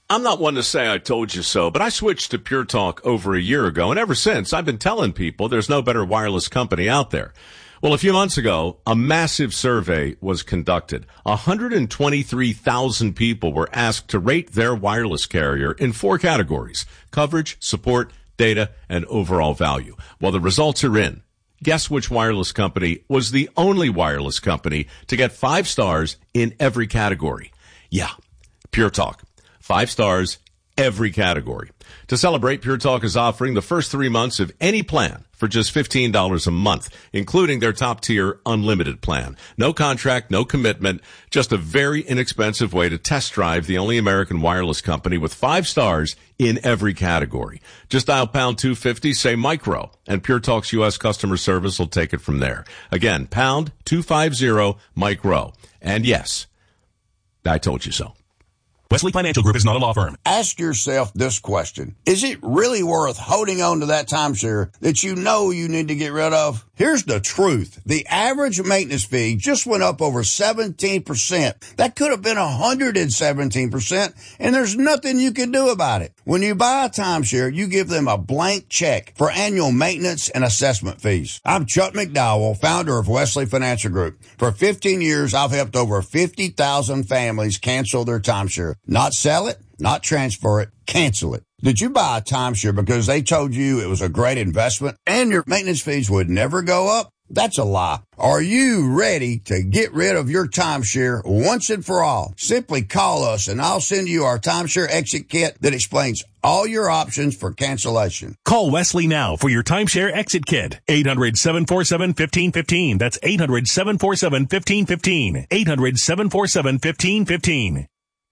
I'm not one to say I told you so, but I switched to Pure Talk over a year ago, and ever since, I've been telling people there's no better wireless company out there. Well, a few months ago, a massive survey was conducted. 123,000 people were asked to rate their wireless carrier in 4 categories: coverage, support, data, and overall value. Well, the results are in. Guess which wireless company was the only wireless company to get 5 stars in every category? Yeah, Pure Talk. 5 stars, every category. To celebrate, Pure Talk is offering the first 3 months of any plan for just $15 a month, including their top-tier unlimited plan. No contract, no commitment, just a very inexpensive way to test drive the only American wireless company with 5 stars in every category. Just dial pound 250, say micro, and Pure Talk's U.S. customer service will take it from there. Again, pound 250 micro. And yes, I told you so. Wesley Financial Group is not a law firm. Ask yourself this question. Is it really worth holding on to that timeshare that you know you need to get rid of? Here's the truth. The average maintenance fee just went up over 17%. That could have been 117%, and there's nothing you can do about it. When you buy a timeshare, you give them a blank check for annual maintenance and assessment fees. I'm Chuck McDowell, founder of Wesley Financial Group. For 15 years, I've helped over 50,000 families cancel their timeshare. Not sell it, not transfer it, cancel it. Did you buy a timeshare because they told you it was a great investment and your maintenance fees would never go up? That's a lie. Are you ready to get rid of your timeshare once and for all? Simply call us and I'll send you our timeshare exit kit that explains all your options for cancellation. Call Wesley now for your timeshare exit kit. 800-747-1515. That's 800-747-1515. 800-747-1515.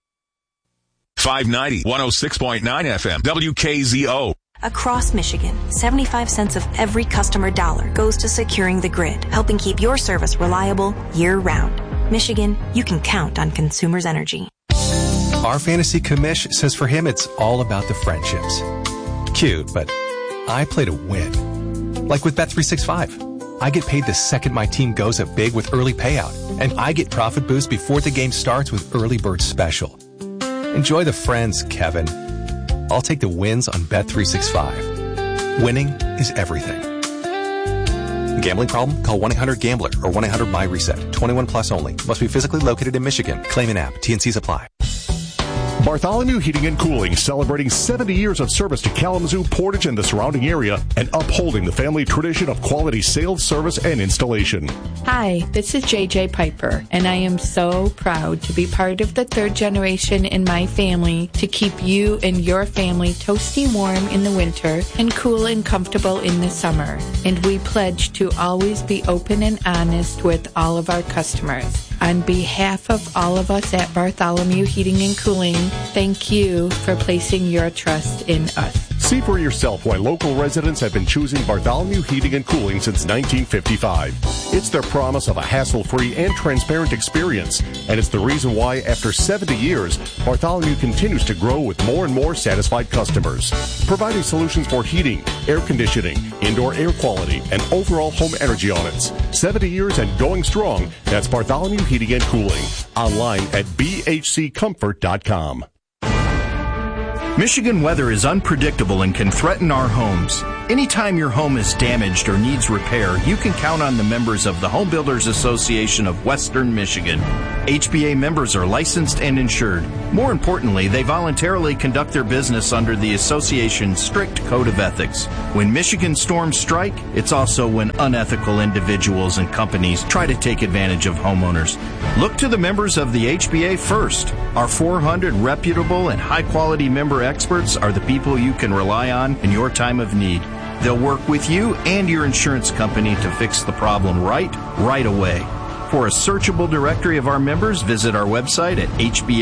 590, 106.9 FM, WKZO. Across Michigan, 75 cents of every customer dollar goes to securing the grid, helping keep your service reliable year-round. Michigan, you can count on Consumers Energy. Our fantasy commish says for him it's all about the friendships. Cute, but I play to win. Like with Bet365. I get paid the second my team goes up big with early payout, and I get profit boost before the game starts with Early Bird Special. Enjoy the friends, Kevin. I'll take the wins on Bet365. Winning is everything. Gambling problem? Call 1-800-GAMBLER or 1-800-MY-RESET. 21 plus only. Must be physically located in Michigan. Claim an app. T&Cs apply. Bartholomew Heating and Cooling, celebrating 70 years of service to Kalamazoo, Portage, and the surrounding area, and upholding the family tradition of quality sales, service, and installation. Hi, this is JJ Piper, and I am so proud to be part of the 3rd generation in my family to keep you and your family toasty warm in the winter and cool and comfortable in the summer. And we pledge to always be open and honest with all of our customers. On behalf of all of us at Bartholomew Heating and Cooling, thank you for placing your trust in us. See for yourself why local residents have been choosing Bartholomew Heating and Cooling since 1955. It's their promise of a hassle-free and transparent experience, and it's the reason why, after 70 years, Bartholomew continues to grow with more and more satisfied customers. Providing solutions for heating, air conditioning, indoor air quality, and overall home energy audits. 70 years and going strong. That's Bartholomew Heating and Cooling. Online at bhccomfort.com. Michigan weather is unpredictable and can threaten our homes. Anytime your home is damaged or needs repair, you can count on the members of the Home Builders Association of Western Michigan. HBA members are licensed and insured. More importantly, they voluntarily conduct their business under the association's strict code of ethics. When Michigan storms strike, it's also when unethical individuals and companies try to take advantage of homeowners. Look to the members of the HBA first. Our 400 reputable and high-quality member experts are the people you can rely on in your time of need. They'll work with you and your insurance company to fix the problem right away. For a searchable directory of our members, visit our website at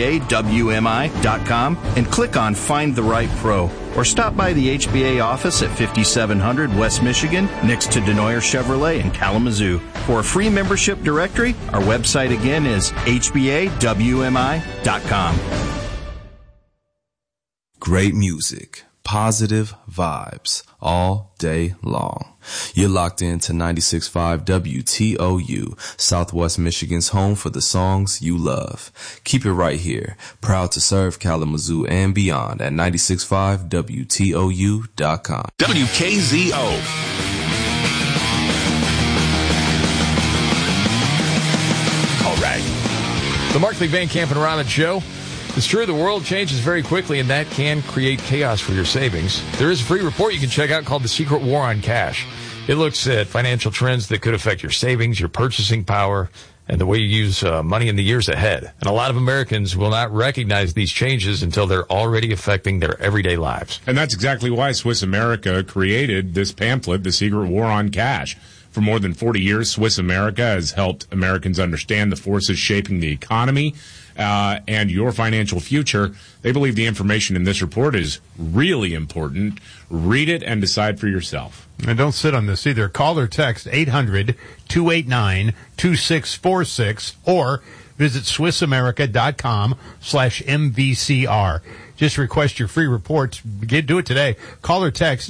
hbawmi.com and click on Find the Right Pro. Or stop by the HBA office at 5700 West Michigan, next to Denoyer Chevrolet in Kalamazoo. For a free membership directory, our website again is hbawmi.com. Great music positive vibes all day long. You're locked into 96.5 WTOU, Southwest Michigan's home for the songs you love. Keep it right here. Proud to serve Kalamazoo and beyond at 96.5 WTOU.com. WKZO. All right. The Markley, Van Camp, and Robbins Show. It's true, the world changes very quickly, and that can create chaos for your savings. There is a free report you can check out called The Secret War on Cash. It looks at financial trends that could affect your savings, your purchasing power, and the way you use money in the years ahead. And a lot of Americans will not recognize these changes until they're already affecting their everyday lives. And that's exactly why Swiss America created this pamphlet, The Secret War on Cash. For more than 40 years, Swiss America has helped Americans understand the forces shaping the economy and your financial future. They believe the information in this report is really important. Read it and decide for yourself. And don't sit on this either. Call or text 800-289-2646 or visit SwissAmerica.com/MVCR. Just request your free reports. Do it today. Call or text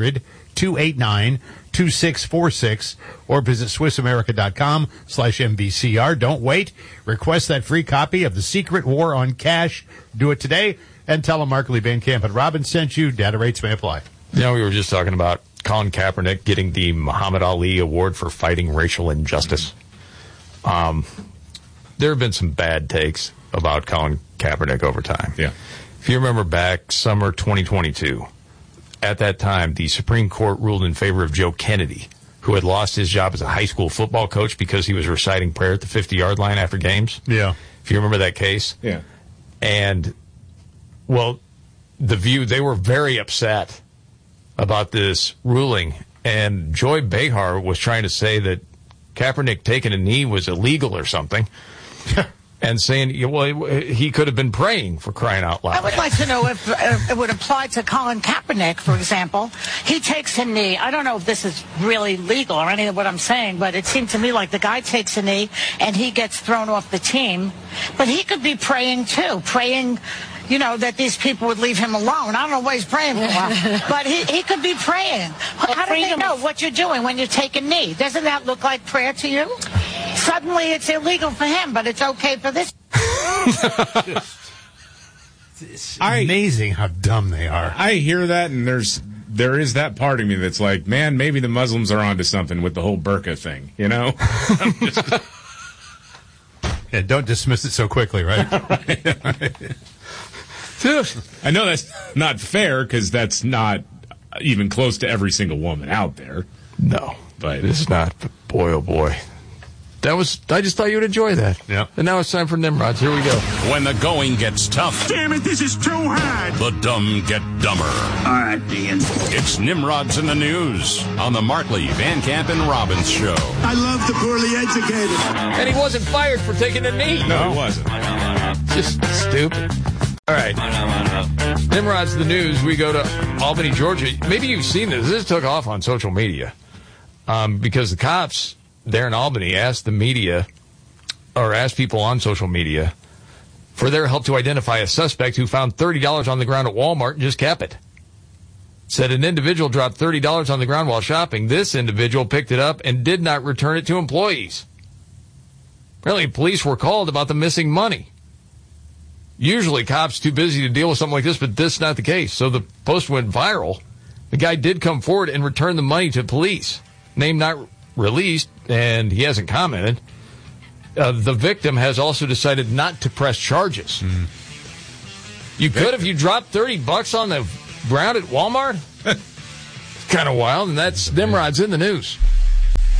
800-289-2646 or visit SwissAmerica.com/MVCR. Don't wait. Request that free copy of The Secret War on Cash. Do it today and tell them Markley, Van Camp, and Robbins sent you. Data rates may apply. You know, we were just talking about Colin Kaepernick getting the Muhammad Ali Award for fighting racial injustice. There have been some bad takes about Colin Kaepernick over time. Yeah. If you remember back summer 2022, at that time, the Supreme Court ruled in favor of Joe Kennedy, who had lost his job as a high school football coach because he was reciting prayer at the 50-yard line after games. Yeah. If you remember that case. Yeah. And, well, they were very upset about this ruling. And Joy Behar was trying to say that Kaepernick taking a knee was illegal or something. And saying, well, he could have been praying, for crying out loud. I would like to know if it would apply to Colin Kaepernick, for example. He takes a knee. I don't know if this is really legal or any of what I'm saying, but it seemed to me like the guy takes a knee and he gets thrown off the team. But he could be praying, too. Praying, that these people would leave him alone. I don't know what he's praying for, but he could be praying. How do they know what you're doing when you take a knee? Doesn't that look like prayer to you? Suddenly it's illegal for him, but it's okay for this. It's amazing how dumb they are. I hear that, and there is that part of me that's like, man, maybe the Muslims are onto something with the whole burqa thing, Yeah, don't dismiss it so quickly, right? I know that's not fair because that's not even close to every single woman out there. No, but it's not. But boy, oh boy. I just thought you would enjoy that. Yeah. And now it's time for Nimrods. Here we go. When the going gets tough. Damn it, this is too hard. The dumb get dumber. All right, Ian. It's Nimrods in the News on the Markley, Van Camp, and Robbins Show. I love the poorly educated. And he wasn't fired for taking a knee. No, he wasn't. Just stupid. All right. Nimrod's the News. We go to Albany, Georgia. Maybe you've seen this. This took off on social media because the cops there in Albany asked the media, or asked people on social media, for their help to identify a suspect who found $30 on the ground at Walmart and just kept it. Said an individual dropped $30 on the ground while shopping. This individual picked it up and did not return it to employees. Apparently, police were called about the missing money. Usually, cops too busy to deal with something like this, but this is not the case. So the post went viral. The guy did come forward and return the money to police. Name not released, and he hasn't commented. The victim has also decided not to press charges. You could if you dropped $30 on the ground at Walmart. Kind of wild, and that's Nimrod's in the News.